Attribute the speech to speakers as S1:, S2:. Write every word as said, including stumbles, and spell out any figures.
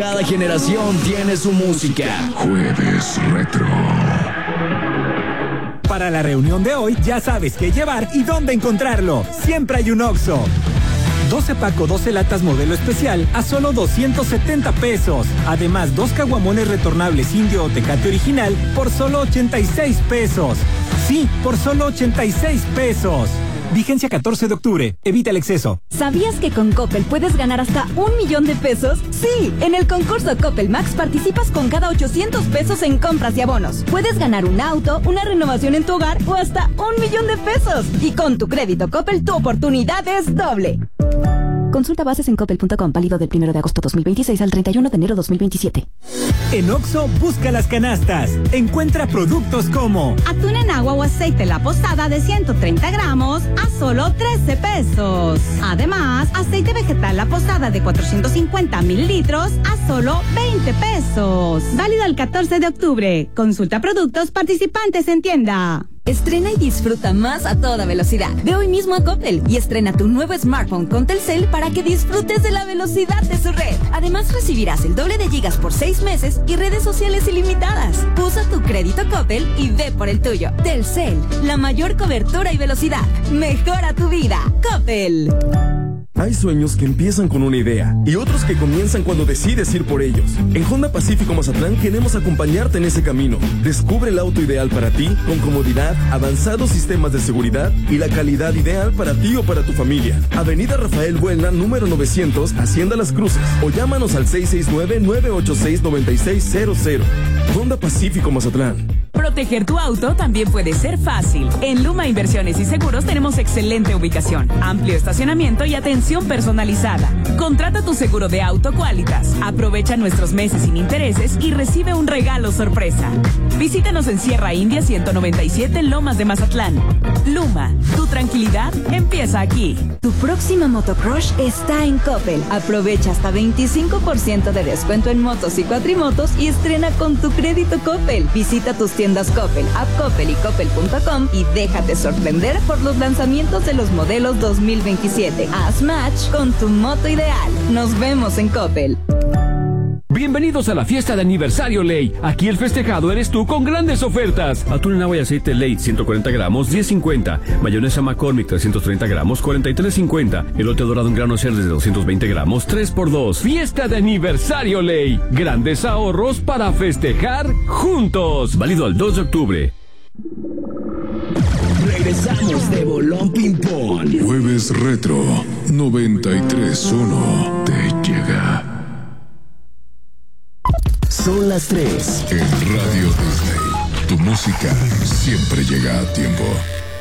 S1: Cada generación tiene su música.
S2: Jueves Retro.
S3: Para la reunión de hoy ya sabes qué llevar y dónde encontrarlo. Siempre hay un Oxxo. doce paco, doce latas modelo especial a solo doscientos setenta pesos. Además, dos caguamones retornables Indio o Tecate original por solo ochenta y seis pesos. Sí, por solo ochenta y seis pesos. Vigencia catorce de octubre. Evita el exceso.
S4: ¿Sabías que con Coppel puedes ganar hasta un millón de pesos? Sí, en el concurso Coppel Max participas con cada ochocientos pesos en compras y abonos. Puedes ganar un auto, una renovación en tu hogar o hasta un millón de pesos. Y con tu crédito Coppel tu oportunidad es doble. Consulta bases en coppel punto com, válido del primero de agosto dos mil veintiséis al treinta y uno de enero dos mil veintisiete.
S3: En Oxxo, busca las canastas. Encuentra productos como
S5: atún en agua o aceite La Posada de ciento treinta gramos a solo trece pesos. Además, aceite vegetal La Posada de cuatrocientos cincuenta mililitros a solo veinte pesos. Válido el catorce de octubre. Consulta productos participantes en tienda.
S4: Estrena y disfruta más a toda velocidad. Ve hoy mismo a Coppel y estrena tu nuevo smartphone con Telcel para que disfrutes de la velocidad de su red. Además, recibirás el doble de gigas por seis meses y redes sociales ilimitadas. Usa tu crédito Coppel y ve por el tuyo. Telcel, la mayor cobertura y velocidad. Mejora tu vida. Coppel.
S6: Hay sueños que empiezan con una idea y otros que comienzan cuando decides ir por ellos. En Honda Pacífico Mazatlán queremos acompañarte en ese camino. Descubre el auto ideal para ti, con comodidad, avanzados sistemas de seguridad y la calidad ideal para ti o para tu familia. Avenida Rafael Buelna, número novecientos, Hacienda Las Cruces. O llámanos al seis seis nueve, nueve ocho seis, nueve seis cero cero. Honda Pacífico Mazatlán.
S7: Proteger tu auto también puede ser fácil. En Luma Inversiones y Seguros tenemos excelente ubicación, amplio estacionamiento y atención personalizada. Contrata tu seguro de auto Qualitas. Aprovecha nuestros meses sin intereses y recibe un regalo sorpresa. Visítanos en Sierra India ciento noventa y siete en Lomas de Mazatlán. Luma, tu tranquilidad empieza aquí.
S4: Tu próxima motocrush está en Coppel. Aprovecha hasta veinticinco por ciento de descuento en motos y cuatrimotos y estrena con tu crédito Coppel. Visita tus tiendas Coppel, App Coppel y coppel punto com y déjate sorprender por los lanzamientos de los modelos dos mil veintisiete. Haz match con tu moto ideal. Nos vemos en Coppel.
S8: Bienvenidos a la fiesta de aniversario Ley. Aquí el festejado eres tú con grandes ofertas. Atún en agua y aceite Ley, ciento cuarenta gramos, diez cincuenta. Mayonesa McCormick, trescientos treinta gramos, cuarenta y tres cincuenta. Elote dorado en grano Cerdes de doscientos veinte gramos, tres por dos. Fiesta de aniversario Ley. Grandes ahorros para festejar juntos. Válido al dos de octubre.
S1: Regresamos de Bolón Ping Pong.
S2: Jueves Retro noventa y tres punto uno te llega.
S1: Son las tres.
S2: En Radio Disney, tu música siempre llega a tiempo.